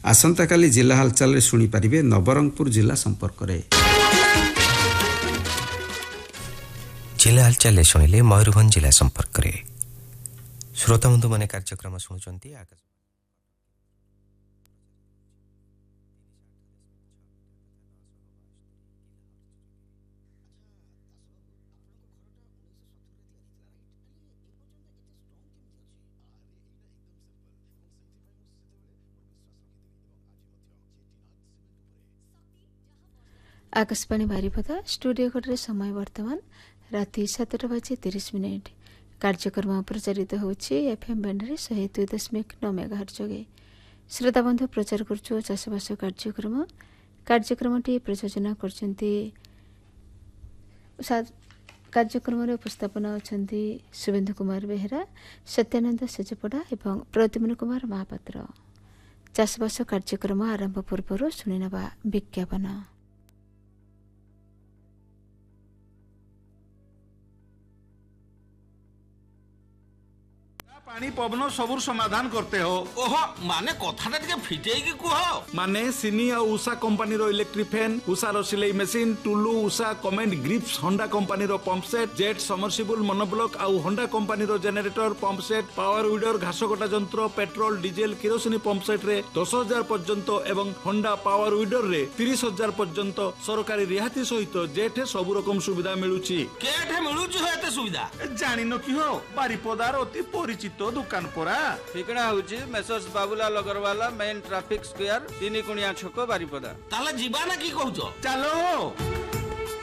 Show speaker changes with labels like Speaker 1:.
Speaker 1: आसंता काली जिला हालचाल शुणी पारिबे नवरंगपुर जिला संपर्क रे।
Speaker 2: जिला हालचाल शुणिले मयूरभंज जिला संपर्क रे। श्रोता बंधु माने कार्यक्रम शुणुचंती।
Speaker 3: आकाशवाणी बारिपदा स्टूडियो कोडरे समय वर्तमान राति 7:30 कार्यक्रम प्रचारित होछि एफएम बैंडरे 102.9 मेगाहर्ट्ज जोगे। श्रोता बंधु प्रचार करछु चाषबास कार्यक्रमटी प्रयोजना करछन्ती कार्यक्रम उपस्थापना अछन्ती शुभेन्दु कुमार बेहेरा, सत्यानंद सेजपड़ा एवं प्रद्युम्न कुमार महापात्र। चाषबास कार्यक्रम आरंभ पूर्व शुणिनबा विज्ञापन।
Speaker 4: पानी पवन सबुर समाधान करते हो।
Speaker 5: ओहो माने कथाटा टिके फिटेई की कुह।
Speaker 4: माने सिनी और उषा कंपनी रो इलेक्ट्रिक फैन, उषा रो सिलाई machine, Tullu, Usha comment grips, Honda company रो pump set, jet submersible monoblock और होंडा कंपनी रो generator pump set, power weeder घास कटा जंत्र, पेट्रोल डीजेल किरोसिनी पंप सेट रे 10,000 पर्यंत एवं होंडा पावर वीडर रे 30,000 पर्यंत सरकारी रिहाती सहित जेठ सब रकम सुविधा मिलुची।
Speaker 5: केठे मिलुची हेते सुविधा
Speaker 4: जानि न की हो बारिपदार अति परिचित दुकान परा।
Speaker 6: ठिकना होची messrs Babulal Agrawala main traffic square 3 कुणिया छक बारिपदा।
Speaker 5: ताले जीवा ना की कहउछो?
Speaker 4: चलो।